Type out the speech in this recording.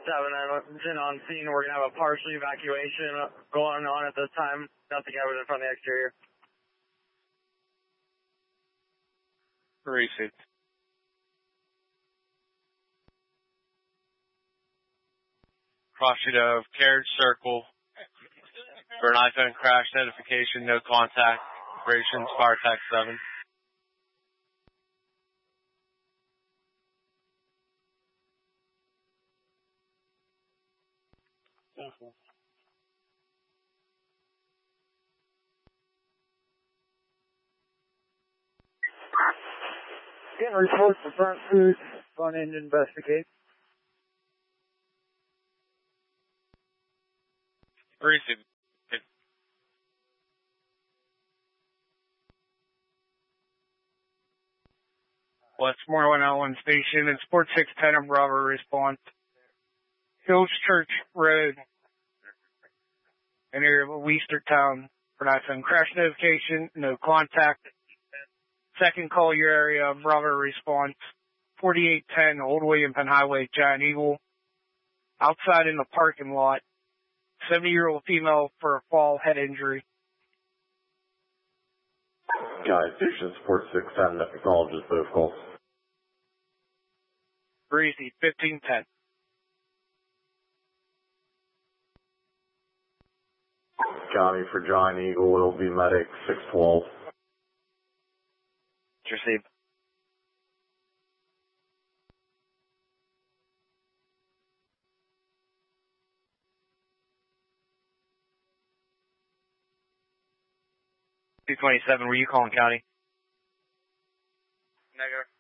7 on scene. We're going to have a partial evacuation going on at this time. Nothing evident from the exterior. Received. Cross-sheet of carriage circle for an iPhone crash notification, no contact, operations, fire tax 7. Getting reports for front foods, front end investigate. Received. Westmore 101 station and Sport 610 of Bravo response. Hills Church Road, an area of Westertown for an iPhone crash notification, no contact. Second call your area, Bravo response. 4810 Old William Penn Highway, Giant Eagle. Outside in the parking lot. 70-year-old female for a fall, head injury. Guys, Station Support 610, acknowledges both calls. Breezy, 1510. County for Giant Eagle, it'll be medic 612. Received. $227, were you calling county? Negative.